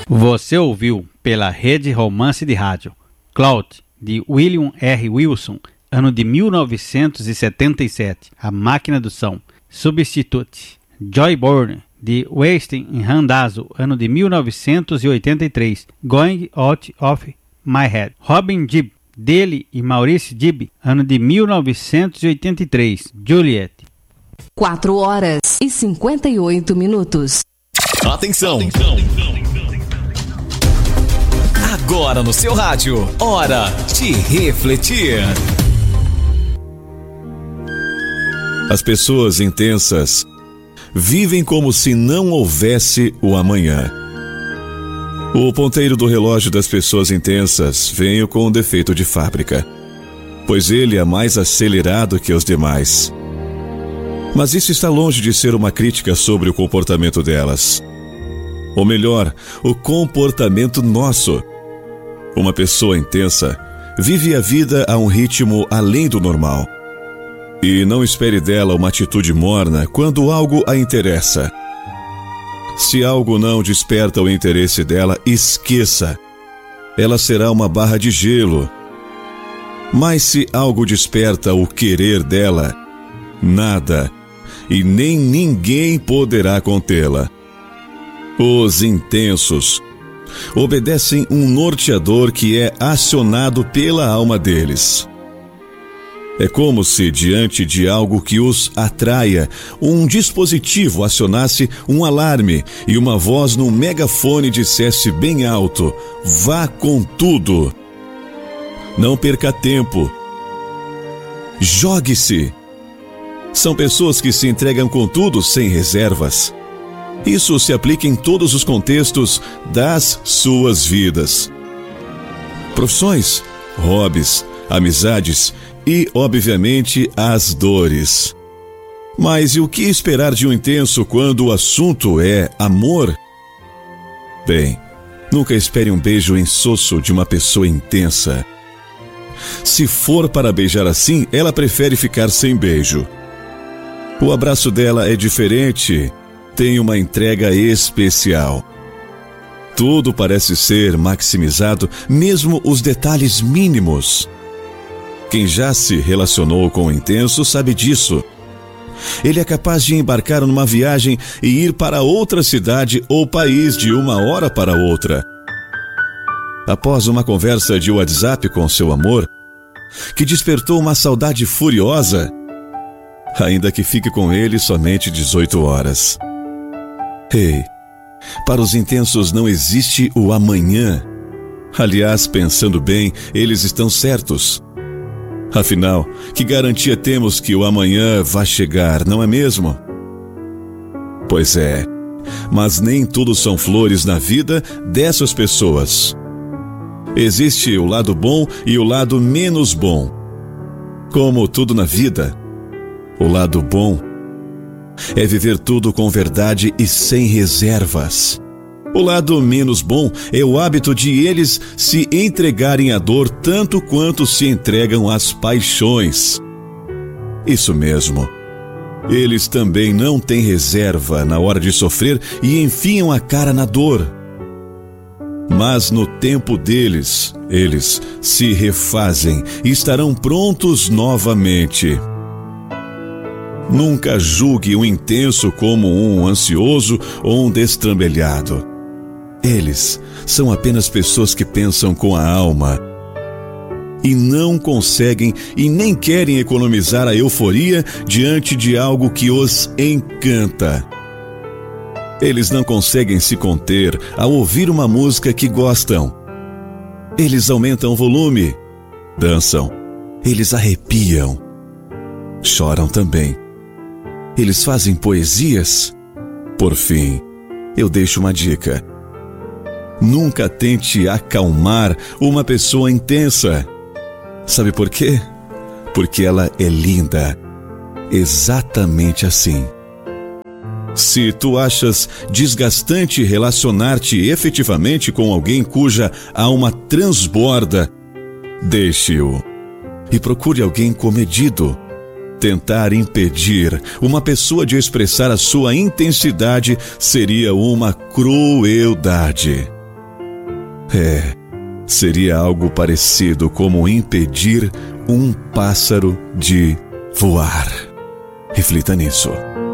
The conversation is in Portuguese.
Você ouviu pela Rede Romance de Rádio Cloud, de William R. Wilson, ano de 1977, A Máquina do Som. Substitute, Joy Bourne, de Wasting in Randazzo, ano de 1983, Going Out of My Head. Robin Gibb, dele e Maurice Gibb, ano de 1983, Juliet. 4h58. Atenção! Agora no seu rádio, hora de refletir. As pessoas intensas vivem como se não houvesse o amanhã. O ponteiro do relógio das pessoas intensas veio com um defeito de fábrica, pois ele é mais acelerado que os demais. Mas isso está longe de ser uma crítica sobre o comportamento delas. Ou melhor, o comportamento nosso. Uma pessoa intensa vive a vida a um ritmo além do normal. E não espere dela uma atitude morna quando algo a interessa. Se algo não desperta o interesse dela, esqueça. Ela será uma barra de gelo. Mas se algo desperta o querer dela, nada e nem ninguém poderá contê-la. Os intensos obedecem um norteador que é acionado pela alma deles. É como se, diante de algo que os atraia, um dispositivo acionasse um alarme e uma voz num megafone dissesse bem alto: vá com tudo. Não perca tempo. Jogue-se. São pessoas que se entregam com tudo sem reservas. Isso se aplica em todos os contextos das suas vidas. Profissões, hobbies, amizades e, obviamente, as dores. Mas e o que esperar de um intenso quando o assunto é amor? Bem, nunca espere um beijo insosso de uma pessoa intensa. Se for para beijar assim, ela prefere ficar sem beijo. O abraço dela é diferente, tem uma entrega especial. Tudo parece ser maximizado, mesmo os detalhes mínimos. Quem já se relacionou com o intenso sabe disso. Ele é capaz de embarcar numa viagem e ir para outra cidade ou país de uma hora para outra. Após uma conversa de WhatsApp com seu amor, que despertou uma saudade furiosa, ainda que fique com ele somente 18 horas. Ei, para os intensos não existe o amanhã. Aliás, pensando bem, eles estão certos. Afinal, que garantia temos que o amanhã vai chegar, não é mesmo? Pois é, mas nem tudo são flores na vida dessas pessoas. Existe o lado bom e o lado menos bom. Como tudo na vida, o lado bom é viver tudo com verdade e sem reservas. O lado menos bom é o hábito de eles se entregarem à dor tanto quanto se entregam às paixões. Isso mesmo. Eles também não têm reserva na hora de sofrer e enfiam a cara na dor. Mas no tempo deles, eles se refazem e estarão prontos novamente. Nunca julgue um intenso como um ansioso ou um destrambelhado. Eles são apenas pessoas que pensam com a alma e não conseguem e nem querem economizar a euforia diante de algo que os encanta. Eles não conseguem se conter ao ouvir uma música que gostam. Eles aumentam o volume, dançam, eles arrepiam, choram também. Eles fazem poesias. Por fim, eu deixo uma dica. Nunca tente acalmar uma pessoa intensa. Sabe por quê? Porque ela é linda. Exatamente assim. Se tu achas desgastante relacionar-te efetivamente com alguém cuja alma transborda, deixe-o e procure alguém comedido. Tentar impedir uma pessoa de expressar a sua intensidade seria uma crueldade. Seria algo parecido como impedir um pássaro de voar. Reflita nisso.